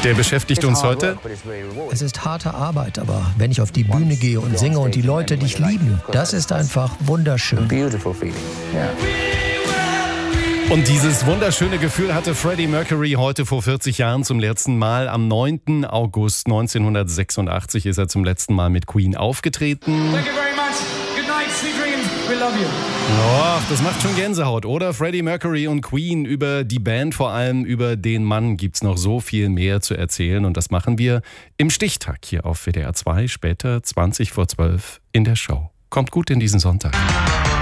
Der beschäftigt uns heute. Es ist harte Arbeit, aber wenn ich auf die Bühne gehe und singe und die Leute dich lieben, das ist einfach wunderschön. Und dieses wunderschöne Gefühl hatte Freddie Mercury heute vor 40 Jahren zum letzten Mal. Am 9. August 1986 ist er zum letzten Mal mit Queen aufgetreten. Thank you very much. Good night, sweet dreams. We love you. Oh, das macht schon Gänsehaut, oder? Freddie Mercury und Queen, über die Band, vor allem über den Mann, gibt's noch so viel mehr zu erzählen. Und das machen wir im Stichtag hier auf WDR 2, später 20 vor 12 in der Show. Kommt gut in diesen Sonntag.